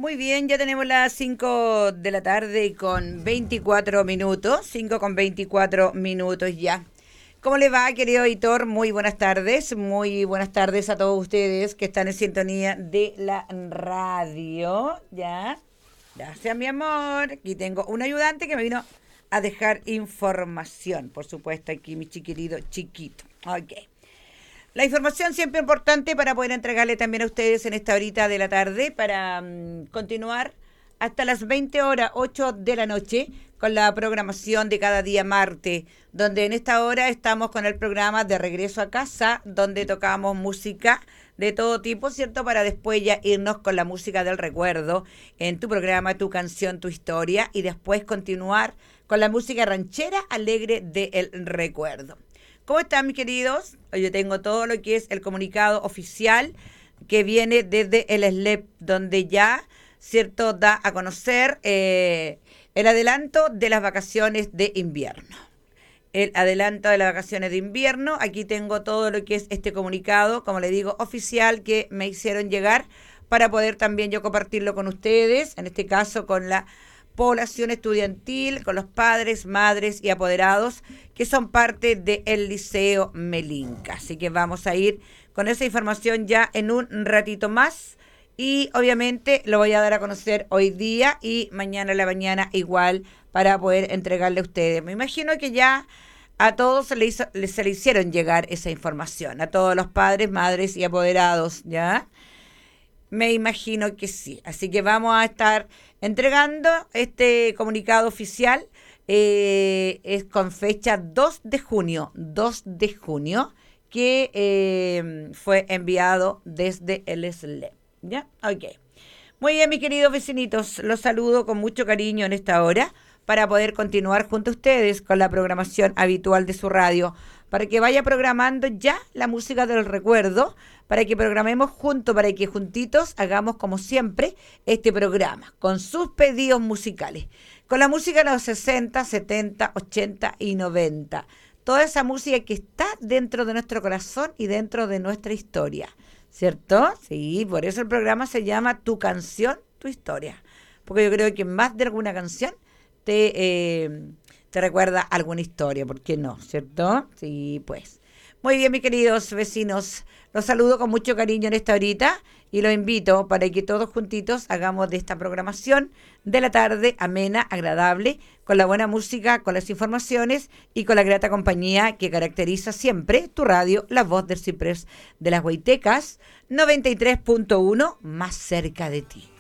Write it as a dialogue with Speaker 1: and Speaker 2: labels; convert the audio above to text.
Speaker 1: Muy bien, ya tenemos las 5 de la tarde con 24 minutos, 5 con 24 minutos ya. ¿Cómo le va, querido editor? Muy buenas tardes a todos ustedes que están en sintonía de la radio, ¿ya? Gracias, mi amor. Aquí tengo un ayudante que me vino a dejar información, por supuesto, aquí mi chiquirido chiquito. Ok. La información siempre importante para poder entregarle también a ustedes en esta horita de la tarde para continuar hasta las 20 horas, 8 de la noche, con la programación de cada día martes, donde en esta hora estamos con el programa de Regreso a Casa, donde tocamos música de todo tipo, ¿cierto? Para después ya irnos con la música del recuerdo en tu programa, tu canción, tu historia, y después continuar con la música ranchera alegre del recuerdo. ¿Cómo están, mis queridos? Hoy yo tengo todo lo que es el comunicado oficial que viene desde el SLEP, donde ya, ¿cierto?, da a conocer el adelanto de las vacaciones de invierno. El adelanto de las vacaciones de invierno. Aquí tengo todo lo que es este comunicado, como le digo, oficial, que me hicieron llegar para poder también yo compartirlo con ustedes, en este caso con la población estudiantil, con los padres, madres y apoderados que son parte del Liceo Melinca. Así que vamos a ir con esa información ya en un ratito más y obviamente lo voy a dar a conocer hoy día y mañana a la mañana igual para poder entregarle a ustedes. Me imagino que ya a todos se le hicieron llegar esa información, a todos los padres, madres y apoderados, ¿ya? Me imagino que sí. Así que vamos a estar entregando este comunicado oficial. Es con fecha 2 de junio, que fue enviado desde el SLEP. ¿Ya? Ok. Muy bien, mis queridos vecinitos. Los saludo con mucho cariño en esta hora para poder continuar junto a ustedes con la programación habitual de su radio, para que vaya programando ya la música del recuerdo, para que programemos juntos, para que juntitos hagamos como siempre este programa, con sus pedidos musicales, con la música de los 60, 70, 80 y 90. Toda esa música que está dentro de nuestro corazón y dentro de nuestra historia, ¿cierto? Sí, por eso el programa se llama Tu Canción, Tu Historia, porque yo creo que más de alguna canción te recuerda alguna historia, ¿por qué no? ¿Cierto? Sí, pues. Muy bien, mis queridos vecinos, los saludo con mucho cariño en esta horita y los invito para que todos juntitos hagamos de esta programación de la tarde amena, agradable, con la buena música, con las informaciones y con la grata compañía que caracteriza siempre tu radio, La Voz del Ciprés de las Huaytecas, 93.1, más cerca de ti.